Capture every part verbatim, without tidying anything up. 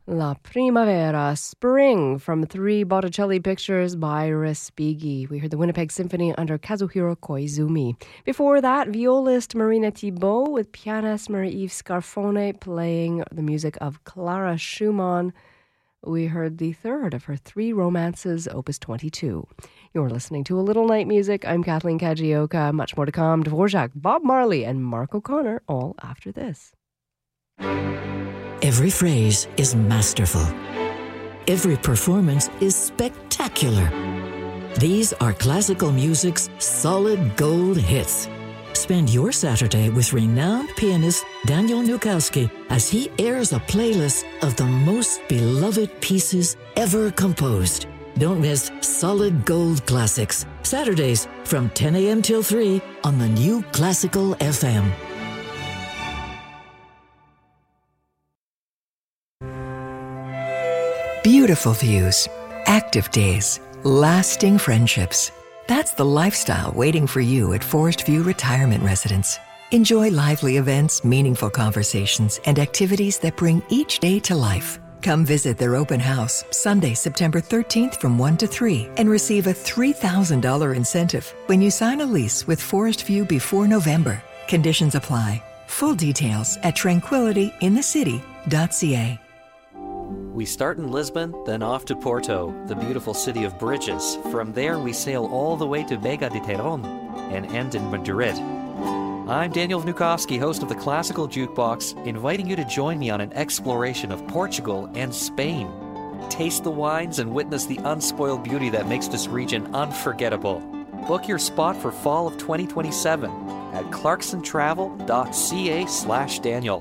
La Primavera, Spring, from three Botticelli pictures by Respighi. We heard the Winnipeg Symphony under Kazuhiro Koizumi. Before that, violist Marina Thibault with pianist Marie-Yves Scarfone playing the music of Clara Schumann. We heard the third of her three romances, Opus twenty-two. You're listening to A Little Night Music. I'm Kathleen Kajioka. Much more to come. Dvorak, Bob Marley, and Mark O'Connor, all after this. Every phrase is masterful. Every performance is spectacular. These are classical music's solid gold hits. Spend your Saturday with renowned pianist Daniel Nukowski as he airs a playlist of the most beloved pieces ever composed. Don't miss Solid Gold Classics, Saturdays from ten a.m. till three on the new Classical F M. Beautiful views, active days, lasting friendships. That's the lifestyle waiting for you at Forest View Retirement Residence. Enjoy lively events, meaningful conversations, and activities that bring each day to life. Come visit their open house Sunday, September thirteenth from one to three and receive a three thousand dollars incentive when you sign a lease with Forest View before November. Conditions apply. Full details at tranquility in the city dot c a. We start in Lisbon, then off to Porto, the beautiful city of bridges. From there, we sail all the way to Vega de Terón and end in Madrid. I'm Daniel Vnukovsky, host of the Classical Jukebox, inviting you to join me on an exploration of Portugal and Spain. Taste the wines and witness the unspoiled beauty that makes this region unforgettable. Book your spot for fall of twenty twenty-seven at clarksontravel.ca slash Daniel.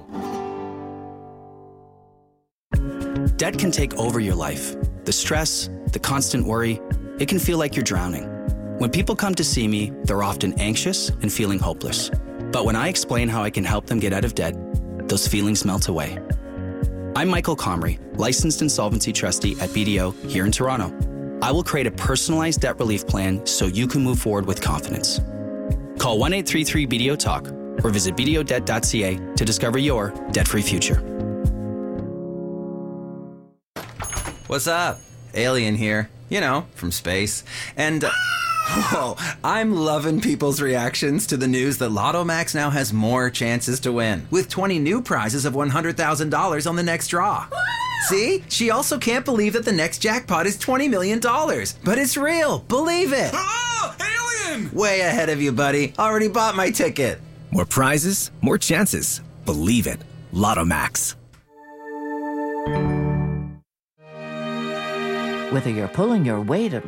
Debt can take over your life. The stress, the constant worry, it can feel like you're drowning. When people come to see me, they're often anxious and feeling hopeless. But when I explain how I can help them get out of debt, those feelings melt away. I'm Michael Comrie, licensed insolvency trustee at B D O here in Toronto. I will create a personalized debt relief plan so you can move forward with confidence. Call one eight three three B D O talk or visit b d o debt dot c a to discover your debt-free future. What's up? Alien here. You know, from space. And, uh, whoa, I'm loving people's reactions to the news that Lotto Max now has more chances to win, with twenty new prizes of one hundred thousand dollars on the next draw. See? She also can't believe that the next jackpot is twenty million dollars. But it's real. Believe it. Oh, alien! Way ahead of you, buddy. Already bought my ticket. More prizes, more chances. Believe it. Lotto Max. Whether you're pulling your weight at